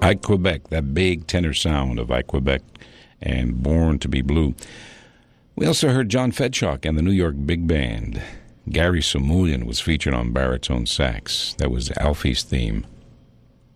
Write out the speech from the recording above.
I Quebec, that big tenor sound of I Quebec and Born to Be Blue. We also heard John Fedshock and the New York Big Band. Gary Samulian was featured on baritone sax. That was Alfie's theme.